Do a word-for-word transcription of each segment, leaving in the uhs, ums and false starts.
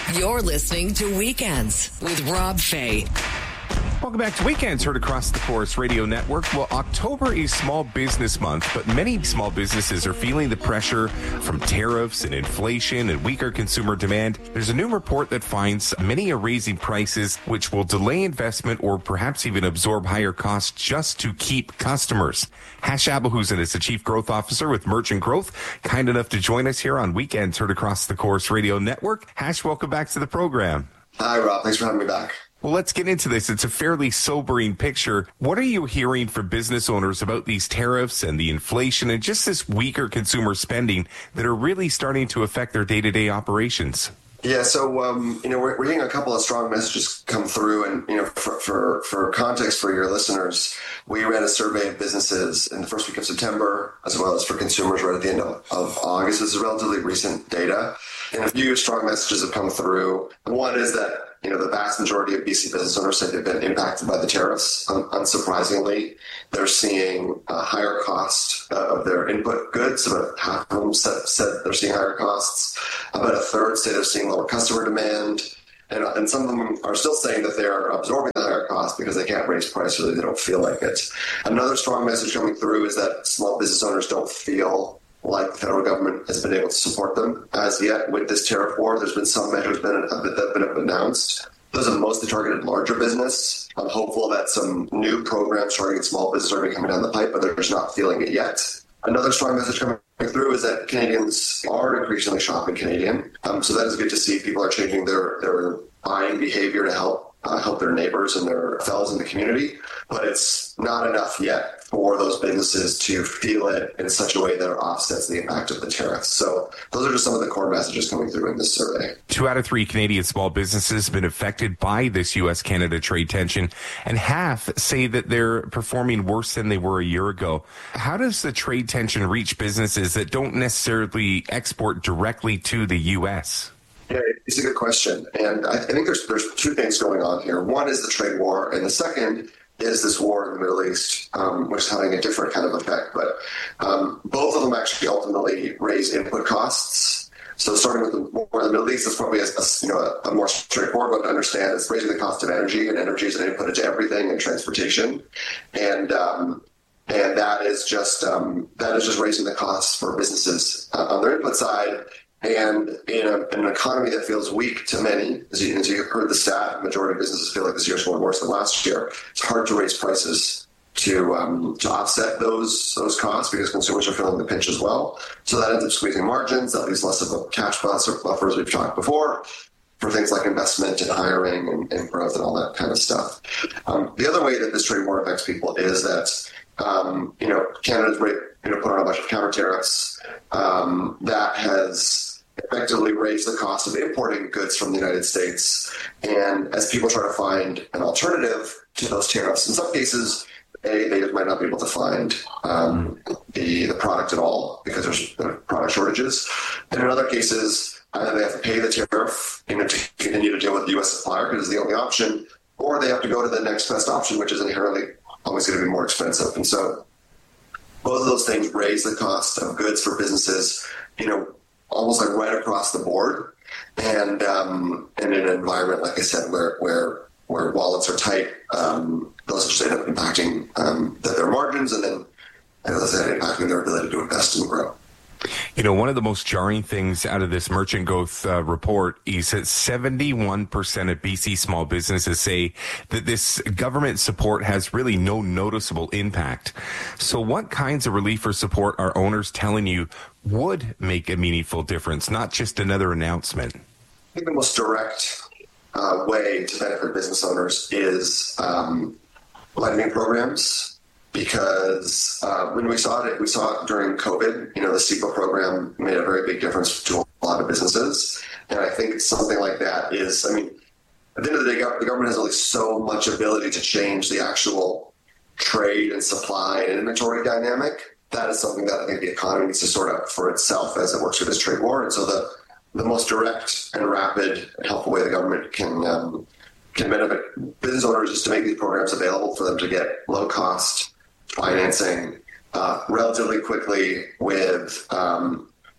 You're listening to Weekends with Rob Fay. Welcome back to Weekends, heard across the Corus Radio Network. Well, October is Small Business Month, but many small businesses are feeling the pressure from tariffs and inflation and weaker consumer demand. There's a new report that finds many are raising prices, which will delay investment or perhaps even absorb higher costs just to keep customers. Hash Abelhusen is the Chief Growth Officer with Merchant Growth, kind enough to join us here on Weekends, heard across the Corus Radio Network. Hash, welcome back to the program. Hi, Rob. Thanks for having me back. Well, let's get into this. It's a fairly sobering picture. What are you hearing from business owners about these tariffs and the inflation and just this weaker consumer spending that are really starting to affect their day-to-day operations? Yeah, so, um, you know, we're, we're getting a couple of strong messages come through. And, you know, for, for, for context for your listeners, we ran a survey of businesses in the first week of September, as well as for consumers right at the end of, of August. This is relatively recent data. And a few strong messages have come through. One is that, you know, the vast majority of B C business owners say they've been impacted by the tariffs. Um, unsurprisingly, they're seeing a higher cost uh, of their input goods. About half of them said, said they're seeing higher costs. About a third say they're seeing lower customer demand. And, and some of them are still saying that they're absorbing the higher cost because they can't raise prices or they don't feel like it. Another strong message coming through is that small business owners don't feel like the federal government has been able to support them as yet with this tariff war. There's been some measures that have been announced. Those have mostly targeted larger business. I'm hopeful that some new programs targeting small business are coming down the pipe, but they're just not feeling it yet. Another strong message coming through is that Canadians are increasingly shopping Canadian. Um, so that is good to see. People are changing their, their buying behavior to help uh, help their neighbors and their fellows in the community. But it's not enough yet for those businesses to feel it in such a way that it offsets the impact of the tariffs. So those are just some of the core messages coming through in this survey. Two out of three Canadian small businesses have been affected by this U S Canada trade tension, and half say that they're performing worse than they were a year ago. How does the trade tension reach businesses that don't necessarily export directly to the U S? Yeah, it's a good question. And I think there's there's two things going on here. One is the trade war, and the second is this war in the Middle East, um, which is having a different kind of effect. But um, both of them actually ultimately raise input costs. So starting with the war in the Middle East, it's probably a, a, you know, a, a more straightforward one to understand. It's raising the cost of energy, and energy is an input into everything and transportation. And um, and that is just um, that is just raising the costs for businesses uh, on their input side. And in, a, in an economy that feels weak to many, as you, as you heard the stat, the majority of businesses feel like this year's going worse than last year. It's hard to raise prices to um, to offset those those costs because consumers are feeling the pinch as well. So that ends up squeezing margins. That leaves less of a cash buffer, buffer as we've talked before, for things like investment and hiring and, and growth and all that kind of stuff. Um, the other way that this trade war affects people is that um, you know Canada's you know put on a bunch of counter tariffs um, that has effectively raise the cost of importing goods from the United States. And as people try to find an alternative to those tariffs, in some cases, they, they might not be able to find um, the, the product at all because there's product shortages. And in other cases, either they have to pay the tariff you know, to continue to deal with the U S supplier because it's the only option, or they have to go to the next best option, which is inherently always going to be more expensive. And so both of those things raise the cost of goods for businesses, you know, almost like right across the board, and um, and in an environment, like I said, where where where wallets are tight, um, those just end up impacting um, their margins, and then and those end up impacting their ability to invest and grow. You know, one of the most jarring things out of this Merchant Growth uh, report is that seventy-one percent of B C small businesses say that this government support has really no noticeable impact. So what kinds of relief or support are owners telling you would make a meaningful difference, not just another announcement? I think the most direct uh, way to benefit business owners is um, lending programs. Because uh, when we saw it, we saw it during COVID. You know, the C E P A program made a very big difference to a lot of businesses. And I think something like that is, I mean, at the end of the day, the government has only so much ability to change the actual trade and supply and inventory dynamic. That is something that I think the economy needs to sort out for itself as it works through this trade war. And so the, the most direct and rapid and helpful way the government can um, can benefit business owners is to make these programs available for them to get low-cost financing uh, relatively quickly with um,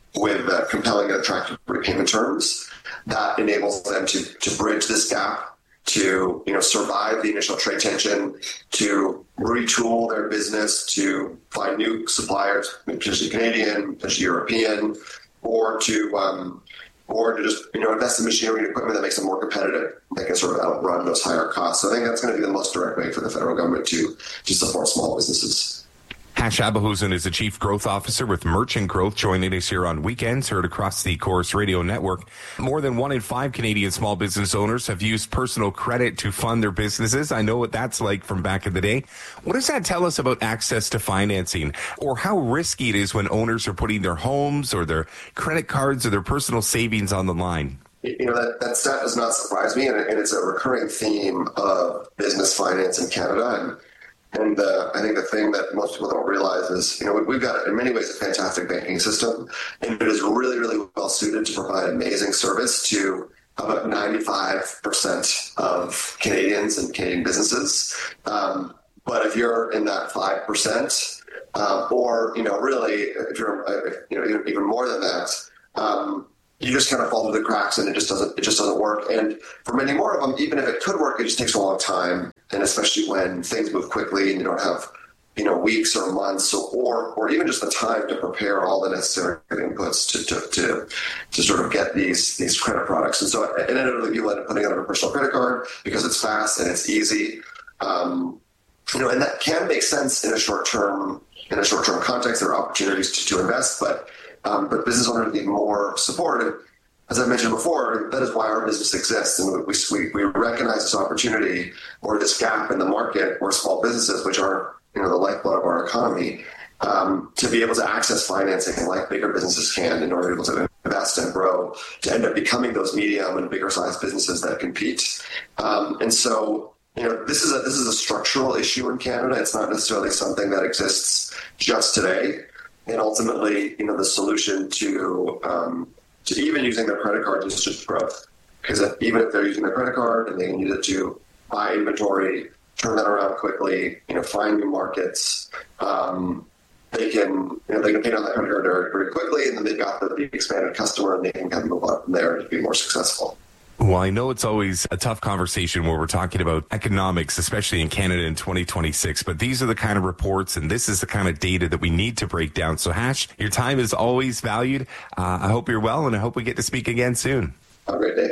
with uh, compelling and attractive repayment terms that enables them to, to bridge this gap, to, you know, survive the initial trade tension, to retool their business, to find new suppliers, potentially Canadian, potentially European, or to um, or to just, you know, invest in machinery and equipment that makes them more competitive, that can sort of outrun those higher costs. So I think that's going to be the most direct way for the federal government to to support small businesses. Hash Abehuizen is the Chief Growth Officer with Merchant Growth, joining us here on Weekends, heard across the Corus Radio Network. More than one in five Canadian small business owners have used personal credit to fund their businesses. I know what that's like from back in the day. What does that tell us about access to financing, or how risky it is when owners are putting their homes or their credit cards or their personal savings on the line? You know, that, that stat does not surprise me, and, and it's a recurring theme of business finance in Canada. And And uh, I think the thing that most people don't realize is, you know, we've got, in many ways, a fantastic banking system, and it is really, really well suited to provide amazing service to about ninety-five percent of Canadians and Canadian businesses. Um, but if you're in that five percent, uh, or, you know, really, if you're, if, you know, even more than that, um, you just kind of fall through the cracks, and it just doesn't, it just doesn't work. And for many more of them, even if it could work, it just takes a long time. And especially when things move quickly and you don't have, you know, weeks or months or, or even just the time to prepare all the necessary inputs to, to, to, to sort of get these, these credit products. And so inevitably people end up putting it on a personal credit card because it's fast and it's easy. Um, you know, and that can make sense in a short term, in a short term context. There are opportunities to, to invest, but, um, but business owners need more support. And as I mentioned before, that is why our business exists. And we, we, we recognize this opportunity or this gap in the market where small businesses, which are, you know, the lifeblood of our economy, um, to be able to access financing like bigger businesses can in order to be able to invest and grow, to end up becoming those medium and bigger sized businesses that compete. Um, and so, you know, this is a, this is a structural issue in Canada. It's not necessarily something that exists just today. And ultimately, you know, the solution to, um, to even using their credit card is just growth. Because if, even if they're using their credit card and they need it to buy inventory, turn that around quickly, you know, find new markets, um, they can, you know, they can pay down that credit card very, very quickly, and then they've got the, the expanded customer, and they can kind of move on from there to be more successful. Well, I know it's always a tough conversation where we're talking about economics, especially in Canada in twenty twenty-six, but these are the kind of reports and this is the kind of data that we need to break down. So, Hash, your time is always valued. Uh, I hope you're well, and I hope we get to speak again soon. Have a great day.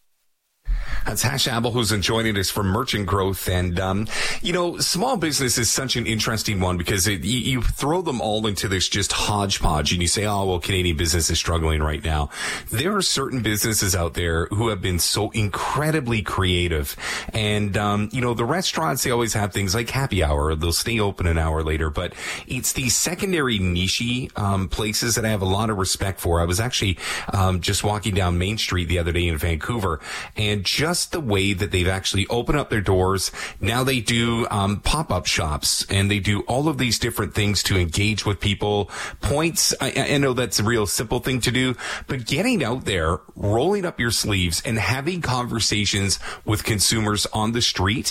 That's Hash Abehuizen joining us from Merchant Growth. And, um, you know, small business is such an interesting one because it, you, you throw them all into this just hodgepodge and you say, oh, well, Canadian business is struggling right now. There are certain businesses out there who have been so incredibly creative. And, um, you know, the restaurants, they always have things like happy hour. They'll stay open an hour later. But it's these secondary niche um, places that I have a lot of respect for. I was actually um, just walking down Main Street the other day in Vancouver, and just the way that they've actually opened up their doors. Now they do um, pop-up shops, and they do all of these different things to engage with people. Points, I, I know that's a real simple thing to do, but getting out there, rolling up your sleeves, and having conversations with consumers on the street,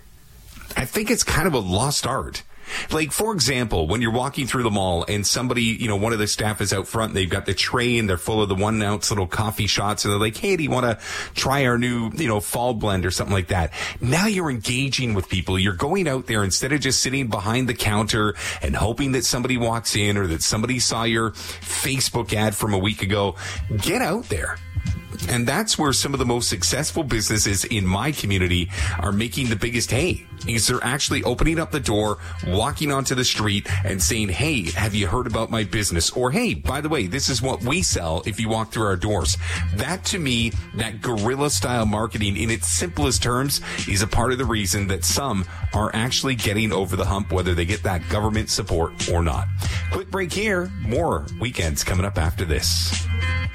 I think it's kind of a lost art. Like, for example, when you're walking through the mall and somebody, you know, one of the staff is out front, they've got the tray and they're full of the one ounce little coffee shots, and they're like, hey, do you want to try our new, you know, fall blend or something like that? Now you're engaging with people. You're going out there instead of just sitting behind the counter and hoping that somebody walks in or that somebody saw your Facebook ad from a week ago. Get out there. And that's where some of the most successful businesses in my community are making the biggest hay. Is they're actually opening up the door, walking onto the street and saying, hey, have you heard about my business? Or, hey, by the way, this is what we sell if you walk through our doors. That, to me, that guerrilla style marketing in its simplest terms is a part of the reason that some are actually getting over the hump, whether they get that government support or not. Quick break here. More Weekends coming up after this.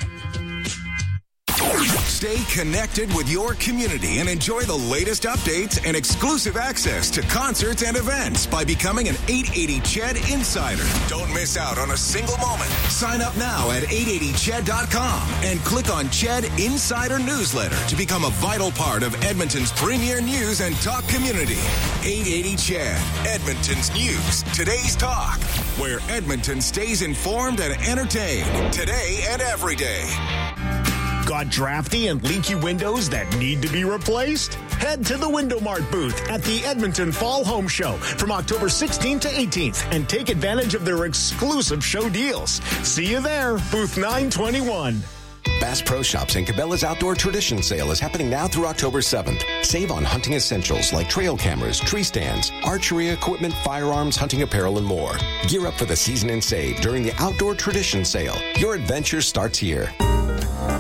Stay connected with your community and enjoy the latest updates and exclusive access to concerts and events by becoming an eight eighty C H E D Insider. Don't miss out on a single moment. Sign up now at eight eighty C H E D dot com and click on C H E D Insider Newsletter to become a vital part of Edmonton's premier news and talk community. eight eighty C H E D, Edmonton's news, today's talk. where Edmonton stays informed and entertained today and every day. Got drafty and leaky windows that need to be replaced? Head to the Window Mart booth at the Edmonton Fall Home Show from October sixteenth to eighteenth and take advantage of their exclusive show deals. See you there, booth nine twenty-one. Bass Pro Shops and Cabela's Outdoor Tradition Sale is happening now through October seventh. Save on hunting essentials like trail cameras, tree stands, archery equipment, firearms, hunting apparel, and more. Gear up for the season and save during the Outdoor Tradition Sale. Your adventure starts here.